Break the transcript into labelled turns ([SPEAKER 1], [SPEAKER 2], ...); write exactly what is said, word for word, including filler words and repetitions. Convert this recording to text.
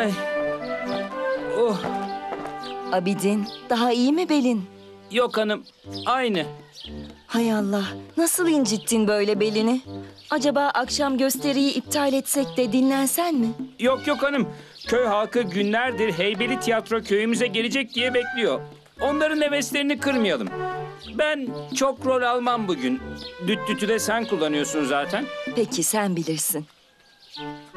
[SPEAKER 1] Ay. Oh.
[SPEAKER 2] Abidin, daha iyi mi belin?
[SPEAKER 1] Yok hanım, aynı.
[SPEAKER 2] Hay Allah, nasıl incittin böyle belini? Acaba akşam gösteriyi iptal etsek de dinlensen mi?
[SPEAKER 1] Yok yok hanım. Köy halkı günlerdir Heybeli Tiyatro köyümüze gelecek diye bekliyor. Onların heveslerini kırmayalım. Ben çok rol almam bugün. Düt dütü de sen kullanıyorsun zaten.
[SPEAKER 2] Peki, sen bilirsin.